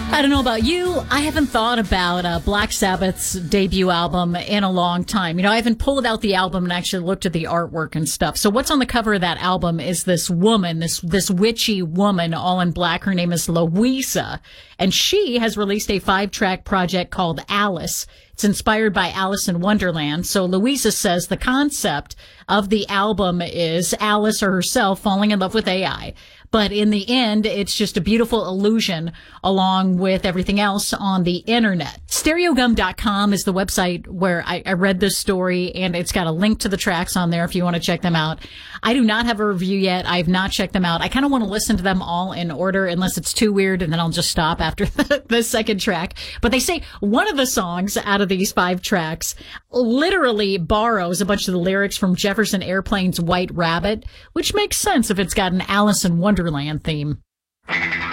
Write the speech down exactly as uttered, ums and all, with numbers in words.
I don't know about you. I haven't thought about uh, Black Sabbath's debut album in a long time. You know, I haven't pulled out the album and actually looked at the artwork and stuff. So what's on the cover of that album is this woman, this this witchy woman, all in black. Her name is Louisa, and she has released a five-track project called Alice. It's inspired by Alice in Wonderland. So Louisa says the concept of the album is Alice or herself falling in love with A I. But in the end, it's just a beautiful illusion along with everything else on the internet. Stereogum dot com is the website where I, I read this story, and it's got a link to the tracks on there if you want to check them out. I do not have a review yet. I have not checked them out. I kind of want to listen to them all in order unless it's too weird, and then I'll just stop after the, the second track. But they say one of the songs out of these five tracks literally borrows a bunch of the lyrics from Jefferson Airplane's White Rabbit, which makes sense if it's got an Alice in Wonderland theme.